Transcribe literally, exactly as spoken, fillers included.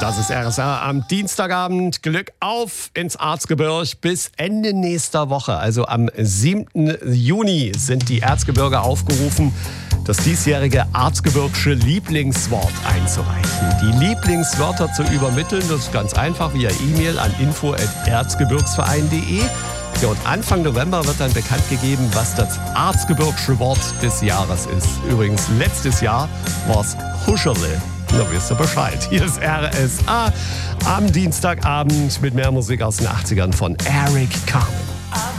Das ist R S A am Dienstagabend. Glück auf ins Erzgebirge bis Ende nächster Woche. Also am siebten Juni sind die Erzgebirger aufgerufen, das diesjährige erzgebirgische Lieblingswort einzureichen. Die Lieblingswörter zu übermitteln, das ist ganz einfach via E-Mail an info at erzgebirgsverein punkt de. Ja, und Anfang November wird dann bekannt gegeben, was das erzgebirgische Wort des Jahres ist. Übrigens, letztes Jahr war es Huscherle. Na, wisst ihr Bescheid. Hier ist R S A am Dienstagabend mit mehr Musik aus den achtzigern von Eric Carmen.